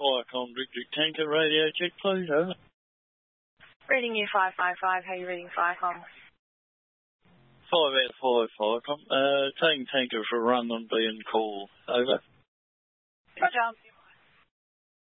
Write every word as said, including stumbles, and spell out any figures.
Firecom, District Tanker, radio check, please, over. Reading you five five five, how are you reading Firecom? five out of five, Firecom. Uh, taking tanker for a run on being called, over. Roger.